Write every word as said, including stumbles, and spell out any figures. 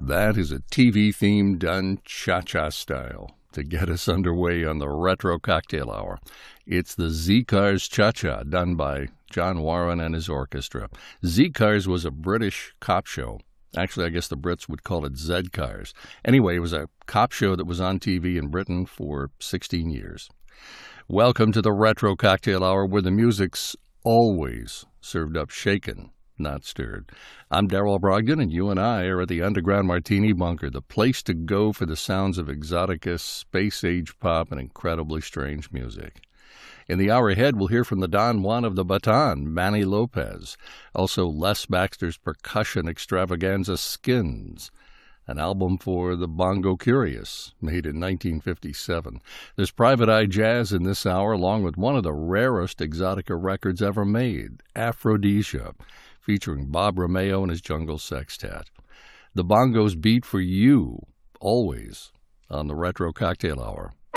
That is a T V theme done cha-cha style to get us underway on the Retro Cocktail Hour. It's the Z-Cars Cha-Cha, done by John Warren and his orchestra. Z-Cars was a British cop show. Actually, I guess the Brits would call it Z-Cars. Anyway, it was a cop show that was on T V in Britain for sixteen years. Welcome to the Retro Cocktail Hour, where the music's always served up shaken, not stirred. I'm Darrell Brogdon, and you and I are at the Underground Martini Bunker, the place to go for the sounds of exotica, space-age pop, and incredibly strange music. In the hour ahead, we'll hear from the Don Juan of the Baton, Manny Lopez. Also, Les Baxter's percussion extravaganza Skins, an album for the Bongo Curious, made in nineteen fifty-seven. There's Private Eye Jazz in this hour, along with one of the rarest exotica records ever made, Aphrodisia, featuring Bob Romeo and his Jungle Sextet. The bongos beat for you, always, on the Retro Cocktail Hour.